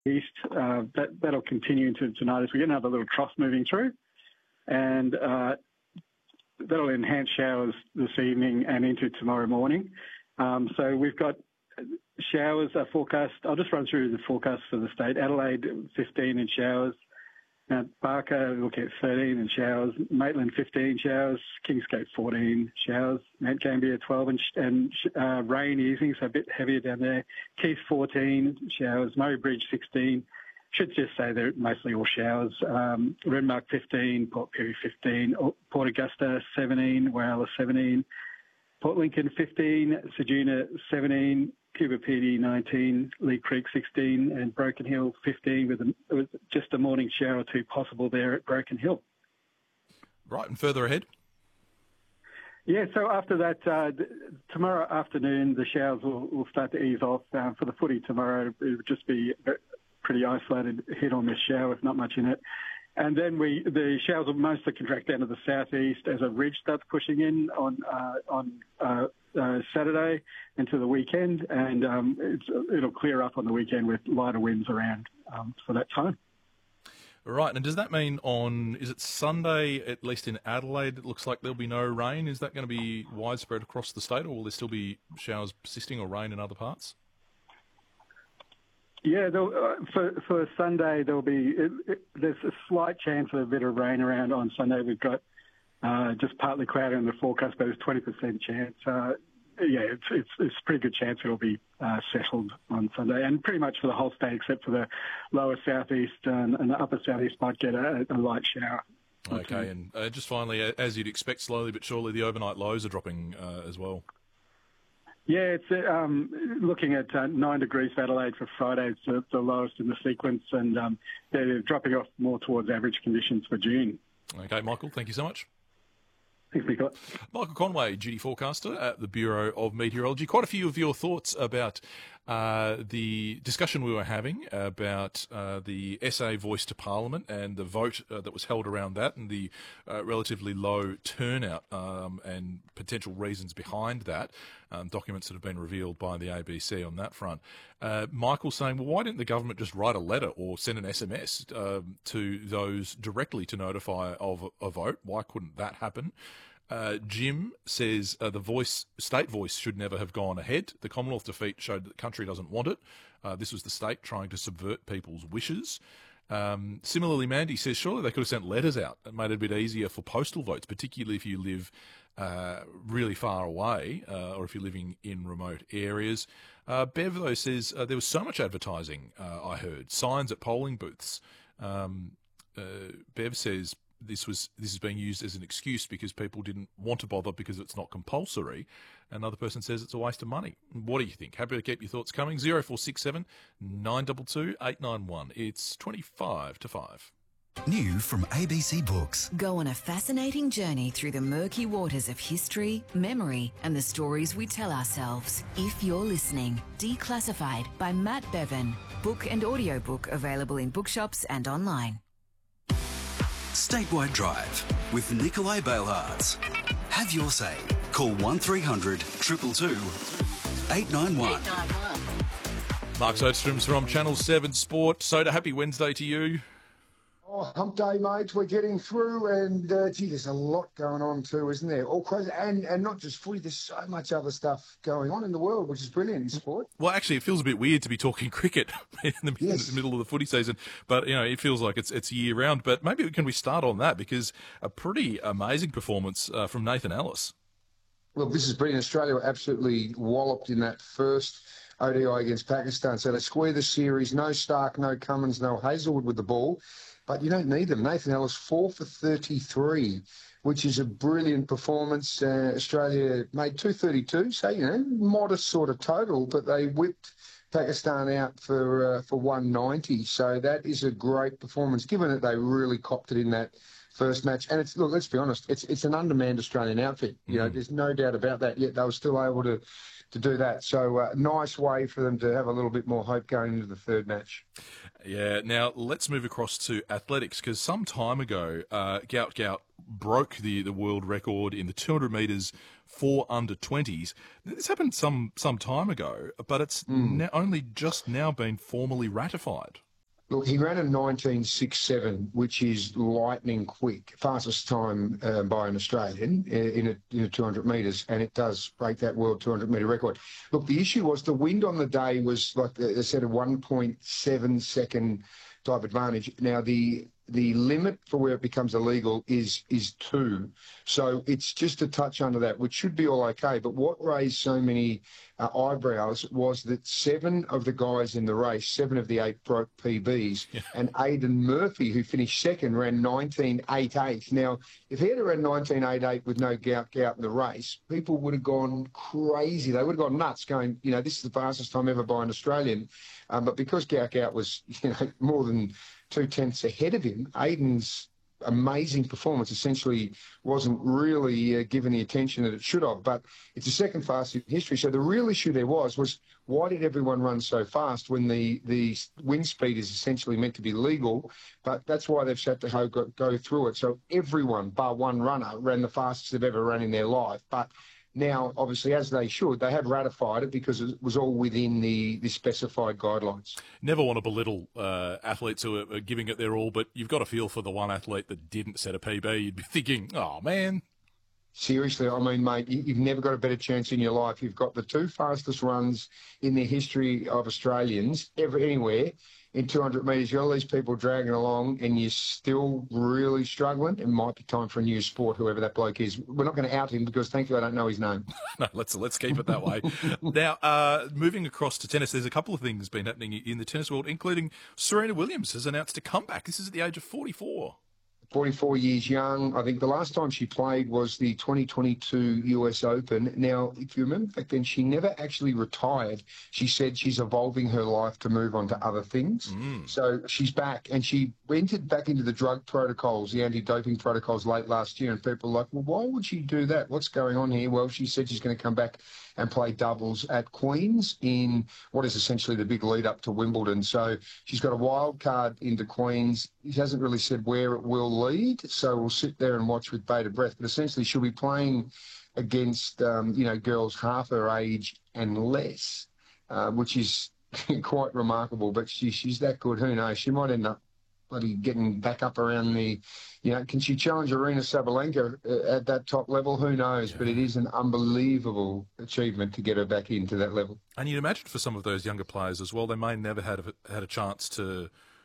east. That'll continue into tonight as we get another little trough moving through, and that'll enhance showers this evening and into tomorrow morning. So we've got showers forecast. I'll just run through the forecast for the state. Adelaide, 15 in showers. Mount Barker, look at 13 in showers. Maitland, 15 showers. Kingsgate, 14 showers. Mount Gambier, 12 and rain easing, so a bit heavier down there. Keith, 14 showers. Murray Bridge, 16. Should just say they're mostly all showers. Renmark, 15. Port Pirie, 15. Port Augusta, 17. Whyalla, 17. Port Lincoln, 15. Ceduna, 17. Cuba PD, 19. Lee Creek, 16. And Broken Hill, 15, with just a morning shower or two possible there at Broken Hill. Right, and further ahead? Yeah, so after that, tomorrow afternoon, the showers will start to ease off. For the footy tomorrow, it would just be a pretty isolated hit on this shower, with not much in it. And then the showers will mostly contract down to the southeast as a ridge starts pushing in on Saturday into the weekend, and it'll clear up on the weekend with lighter winds around for that time. Right, and does that mean is it Sunday, at least in Adelaide, it looks like there'll be no rain? Is that going to be widespread across the state, or will there still be showers persisting or rain in other parts? Yeah, for Sunday there'll be there's a slight chance of a bit of rain around on Sunday. We've got just partly cloudy in the forecast, but there's 20% chance. It's a pretty good chance it'll be settled on Sunday, and pretty much for the whole state except for the lower southeast and the upper southeast might get a light shower. Okay, and just finally, as you'd expect, slowly but surely the overnight lows are dropping as well. Yeah, it's looking at 9 degrees for Adelaide for Friday. It's the lowest in the sequence, and they're dropping off more towards average conditions for June. Okay, Michael, thank you so much. Thanks, Nicola. Michael Conway, duty forecaster at the Bureau of Meteorology. Quite a few of your thoughts about the discussion we were having about the SA voice to Parliament and the vote that was held around that, and the relatively low turnout and potential reasons behind that, documents that have been revealed by the ABC on that front. Michael saying, well, why didn't the government just write a letter or send an SMS to those directly to notify of a vote? Why couldn't that happen? Jim says the state voice should never have gone ahead. The Commonwealth defeat showed that the country doesn't want it. This was the state trying to subvert people's wishes. Similarly, Mandy says surely they could have sent letters out and made it a bit easier for postal votes, particularly if you live really far away or if you're living in remote areas. Bev, though, says there was so much advertising, I heard, signs at polling booths. Bev says this is being used as an excuse because people didn't want to bother because it's not compulsory. Another person says it's a waste of money. What do you think? Happy to keep your thoughts coming. 0467 922 891. It's 25 to 5. New from ABC Books. Go on a fascinating journey through the murky waters of history, memory, and the stories we tell ourselves. If you're listening, Declassified by Matt Bevan. Book and audiobook available in bookshops and online. Statewide Drive with Nikolai Bailhards. Have your say. Call 1300 222 891. Mark Soderstrom's from Channel 7 Sport. Soda, happy Wednesday to you. Oh, hump day, mate. We're getting through, and there's a lot going on too, isn't there? All crazy, and not just footy. There's so much other stuff going on in the world, which is brilliant in sport. Well, actually, it feels a bit weird to be talking cricket in the middle of the footy season, but it feels like it's year round. But maybe can we start on that, because a pretty amazing performance from Nathan Ellis. Well, this is brilliant. Australia were absolutely walloped in that first ODI against Pakistan. So they square the series. No Stark, no Cummins, no Hazelwood with the ball. But you don't need them. Nathan Ellis, 4 for 33, which is a brilliant performance. Australia made 232, so, modest sort of total, but they whipped Pakistan out for 190. So that is a great performance, given that they really copped it in that first match. And let's be honest, it's an undermanned Australian outfit. There's no doubt about that, yet they were still able to do that. So nice way for them to have a little bit more hope going into the third match. Yeah, now let's move across to athletics, because some time ago, Gout broke the world record in the 200 metres for under-20s. This happened some time ago, but it's only just now been formally ratified. Look, he ran a 19.67, which is lightning quick, fastest time by an Australian in a 200 metres, and it does break that world 200-metre record. Look, the issue was the wind on the day was, like they said, a 1.7 second type advantage. Now, the limit for where it becomes illegal is 2. So it's just a touch under that, which should be all okay. But what raised so many eyebrows was that 7 of the guys in the race, 7 of the 8 broke PBs, and Aidan Murphy, who finished second, ran 19.88. Now, if he had run 19.88 with no gout in the race, people would have gone crazy. They would have gone nuts going, this is the fastest time ever by an Australian. But because Gout was, more than 2/10 ahead of him, Aidan's amazing performance essentially wasn't really given the attention that it should have. But it's the second fastest in history. So the real issue there was why did everyone run so fast when the wind speed is essentially meant to be legal? But that's why they've had to go through it. So everyone, bar one runner, ran the fastest they've ever run in their life. But now, obviously, as they should, they have ratified it because it was all within the specified guidelines. Never want to belittle athletes who are giving it their all, but you've got a feel for the one athlete that didn't set a PB. You'd be thinking, oh, man. Seriously, I mean, mate, you've never got a better chance in your life. You've got the 2 fastest runs in the history of Australians anywhere. In 200 metres, you've got all these people dragging along and you're still really struggling. It might be time for a new sport, whoever that bloke is. We're not going to out him because, thankfully, I don't know his name. No, let's keep it that way. Now, moving across to tennis, there's a couple of things been happening in the tennis world, including Serena Williams has announced a comeback. This is at the age of 44. 44 years young. I think the last time she played was the 2022 US Open. Now, if you remember back then, she never actually retired. She said she's evolving her life to move on to other things. So she's back, and she entered back into the drug protocols, the anti-doping protocols late last year, and people were like, well, why would she do that? What's going on here? Well, she said she's going to come back and play doubles at Queen's in what is essentially the big lead up to Wimbledon. So she's got a wild card into Queen's. She hasn't really said where it will lead, so we'll sit there and watch with bated breath. But essentially she'll be playing against, girls half her age and less, which is quite remarkable. But she's that good. Who knows? She might end up bloody getting back up around can she challenge Arina Sabalenka at that top level? Who knows? Yeah. But it is an unbelievable achievement to get her back into that level. And you'd imagine for some of those younger players as well, they may never had a chance to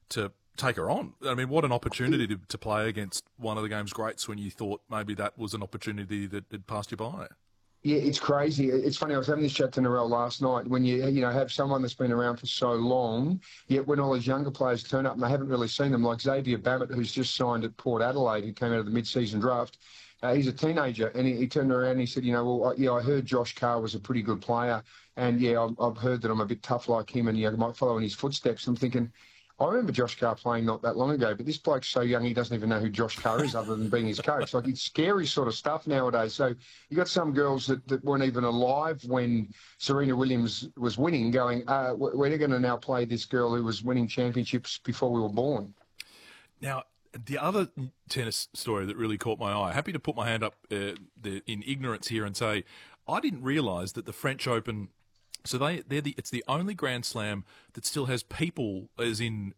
take her on. I mean, what an opportunity to play against one of the game's greats when you thought maybe that was an opportunity that had passed you by. Yeah, it's crazy. It's funny, I was having this chat to Narelle last night. When you have someone that's been around for so long, yet when all those younger players turn up and they haven't really seen them, like Xavier Babbitt, who's just signed at Port Adelaide, who came out of the mid-season draft, he's a teenager, and he turned around and he said, I heard Josh Carr was a pretty good player, and I've heard that I'm a bit tough like him, and I might follow in his footsteps. I'm thinking, I remember Josh Carr playing not that long ago, but this bloke's so young he doesn't even know who Josh Carr is other than being his coach. Like, it's scary sort of stuff nowadays. So you got some girls that weren't even alive when Serena Williams was winning going, we're going to now play this girl who was winning championships before we were born. Now, the other tennis story that really caught my eye, happy to put my hand up in ignorance here and say, I didn't realise that the French Open... So it's the only Grand Slam that still has people, as in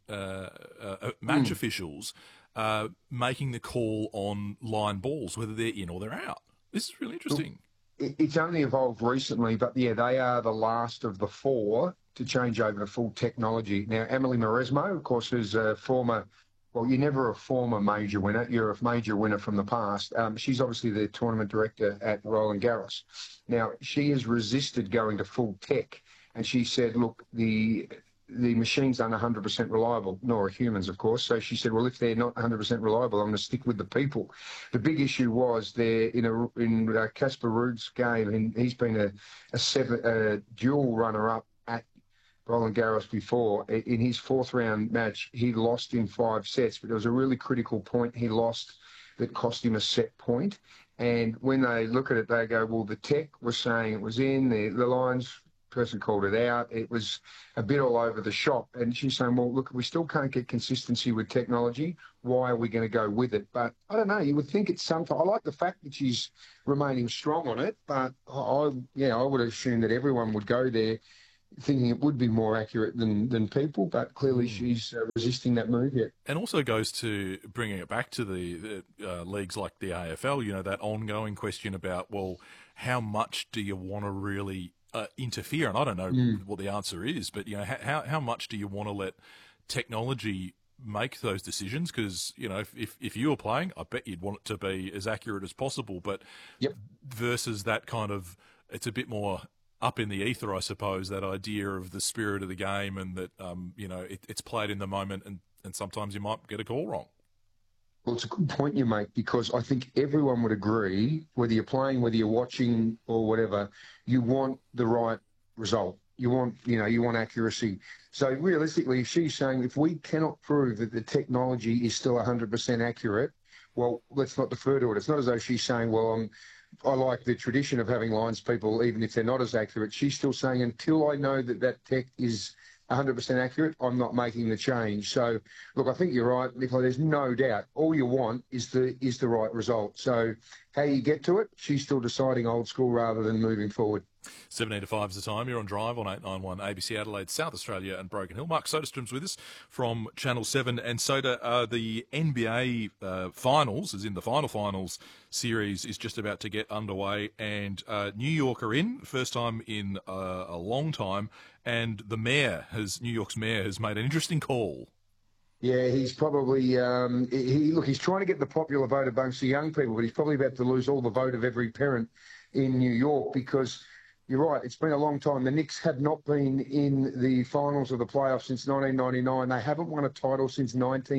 match officials, making the call on line balls, whether they're in or they're out. This is really interesting. It's only evolved recently, but they are the last of the 4 to change over to full technology. Now, Emily Mauresmo, of course, is a former... Well, you're never a former major winner. You're a major winner from the past. She's obviously the tournament director at Roland Garros. Now, she has resisted going to full tech, and she said, look, the machines aren't 100% reliable, nor are humans, of course. So she said, well, if they're not 100% reliable, I'm going to stick with the people. The big issue was there in Casper Ruud's game, and he's been a dual runner-up at Roland Garros before. In his 4th round match, he lost in 5 sets, but there was a really critical point he lost that cost him a set point. And when they look at it, they go, well, the tech was saying it was in, the lines person called it out. It was a bit all over the shop. And she's saying, well, look, we still can't get consistency with technology. Why are we going to go with it? But I don't know. You would think it's something. I like the fact that she's remaining strong on it, but I would assume that everyone would go there thinking it would be more accurate than people, but clearly she's resisting that move yet. And also goes to bringing it back to the leagues like the AFL, you know, that ongoing question about, well, how much do you want to really interfere? And I don't know what the answer is, but, you know, how much do you want to let technology make those decisions? Because, you know, if you were playing, I bet you'd want it to be as accurate as possible, but versus that kind of, it's a bit more up in the ether, I suppose, that idea of the spirit of the game and that, you know, it's played in the moment and sometimes you might get a call wrong. Well, it's a good point you make, because I think everyone would agree, whether you're playing, whether you're watching or whatever, you want the right result. You want accuracy. So realistically, if she's saying if we cannot prove that the technology is still 100% accurate, well, let's not defer to it. It's not as though she's saying, well, I like the tradition of having lines people, even if they're not as accurate. She's still saying, until I know that tech is 100% accurate, I'm not making the change. So, look, I think you're right, Nicola. There's no doubt. All you want is the right result. So how you get to it, she's still deciding old school rather than moving forward. 17 to 5 is the time. You're on Drive on 891 ABC Adelaide, South Australia and Broken Hill. Mark Soderstrom's with us from Channel 7. And Soda, the NBA finals, as in the finals series, is just about to get underway. And New York are in, first time in a long time. And New York's mayor has made an interesting call. Yeah, he's probably, he's trying to get the popular vote amongst the young people, but he's probably about to lose all the vote of every parent in New York, because you're right, it's been a long time. The Knicks have not been in the finals of the playoffs since 1999. They haven't won a title since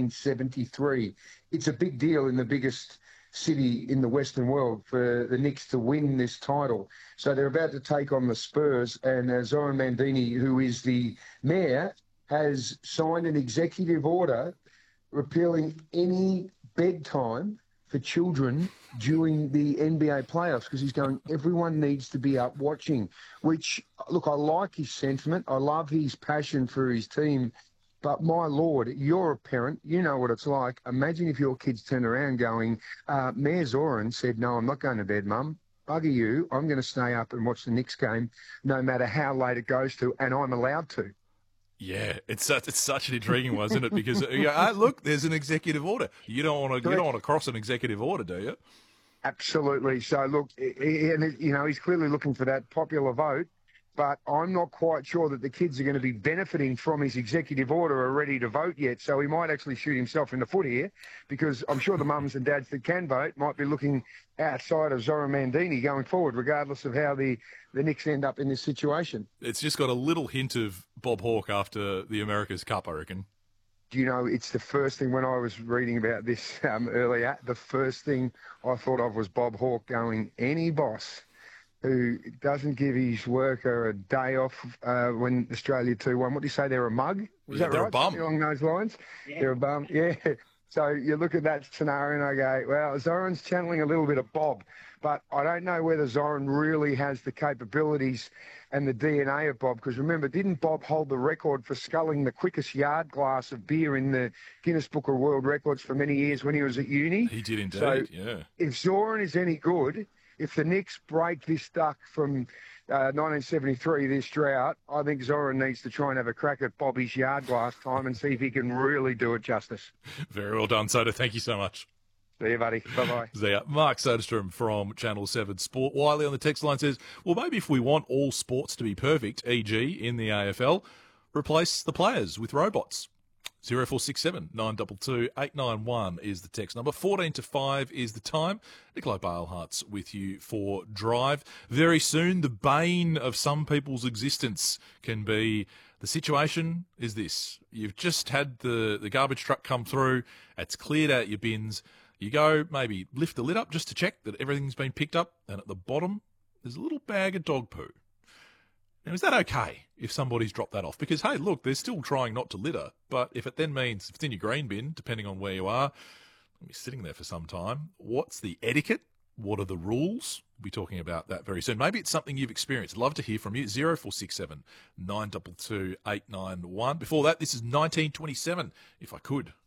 1973. It's a big deal in the biggest city in the Western world for the Knicks to win this title. So they're about to take on the Spurs, and Zoran Mandini, who is the mayor, has signed an executive order repealing any bedtime for children during the NBA playoffs, because he's going, everyone needs to be up watching, which, look, I like his sentiment. I love his passion for his team. But my Lord, you're a parent. You know what it's like. Imagine if your kids turn around going, Mayor Zoran said, no, I'm not going to bed, Mum. Bugger you. I'm going to stay up and watch the Knicks game no matter how late it goes to, and I'm allowed to. Yeah, it's such an intriguing one, isn't it? Because look, there's an executive order. You don't want to cross an executive order, do you? Absolutely. So look, he's clearly looking for that popular vote, but I'm not quite sure that the kids are going to be benefiting from his executive order or ready to vote yet. So he might actually shoot himself in the foot here, because I'm sure the mums and dads that can vote might be looking outside of Zoran Mandini going forward, regardless of how the Knicks end up in this situation. It's just got a little hint of Bob Hawke after the America's Cup, I reckon. You know, it's the first thing when I was reading about this earlier, the first thing I thought of was Bob Hawke going, any boss who doesn't give his worker a day off when Australia 2-1. What do you say? They're a mug? Was that they're right? A bum. Something along those lines? Yeah. They're a bum, yeah. So you look at that scenario and I go, well, Zoran's channeling a little bit of Bob, but I don't know whether Zoran really has the capabilities and the DNA of Bob, because remember, didn't Bob hold the record for sculling the quickest yard glass of beer in the Guinness Book of World Records for many years when he was at uni? He did indeed, so yeah. If Zoran is any good, if the Knicks break this duck from 1973, this drought, I think Zoran needs to try and have a crack at Bobby's yard glass time and see if he can really do it justice. Very well done, Soda. Thank you so much. See you, buddy. Bye-bye. See ya. Mark Soderstrom from Channel 7 Sport. Wiley on the text line says, well, maybe if we want all sports to be perfect, e.g. in the AFL, replace the players with robots. 0467 922 891 is the text number. 14 to 5 is the time. Nikolai Balehart's with you for Drive. Very soon, the bane of some people's existence can be, the situation is this. You've just had the garbage truck come through. It's cleared out your bins. You go, maybe lift the lid up just to check that everything's been picked up. And at the bottom, there's a little bag of dog poo. Now, is that okay if somebody's dropped that off? Because, hey, look, they're still trying not to litter. But if it then means, if it's in your green bin, depending on where you are, you'll be sitting there for some time. What's the etiquette? What are the rules? We'll be talking about that very soon. Maybe it's something you've experienced. I'd love to hear from you. 0467 922 891. Before that, this is 1927, If I Could.